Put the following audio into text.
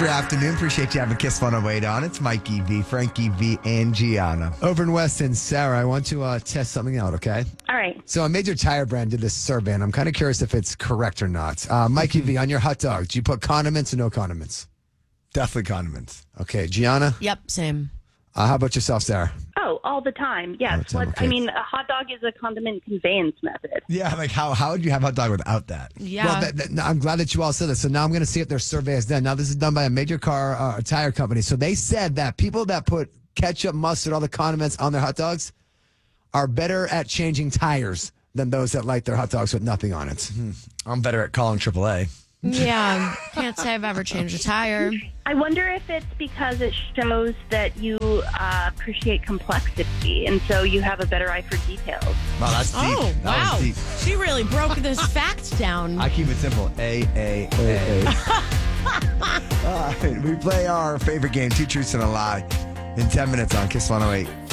every afternoon. Appreciate you having Kiss 108 on. It's Mikey V, Frankie V, and Gianna. Over in Weston, Sarah, I want to test something out, okay? All right. So a major tire brand did this survey, and I'm kind of curious if it's correct or not. Mikey V, on your hot dog, do you put condiments or no condiments? Definitely condiments. Okay, Gianna? Yep, same. How about yourself, Sarah? Oh, all the time. Yes. All the time, okay. I mean, a hot dog is a condiment conveyance method. Yeah, like how would you have hot dog without that? Yeah. Well, I'm glad that you all said this. So now I'm going to see if their survey is done. Now, this is done by a major car tire company. So they said that people that put ketchup, mustard, all the condiments on their hot dogs are better at changing tires than those that like their hot dogs with nothing on it. I'm better at calling AAA. Yeah, can't say I've ever changed a tire. I wonder if it's because it shows that you appreciate complexity, and so you have a better eye for details. Wow, that's deep. Oh, That was wow. deep. She really broke this fact down. I keep it simple. A. We play our favorite game, Two Truths and a Lie, in 10 minutes on Kiss 108.